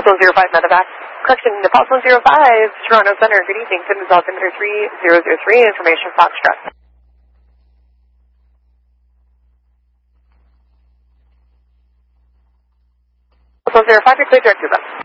Pulse 05 Medevac. Correction, Pulse 05, Toronto Center. Good evening. Signal altimeter 3003, information Foxtrot. Pulse 05, you're clear direct to them.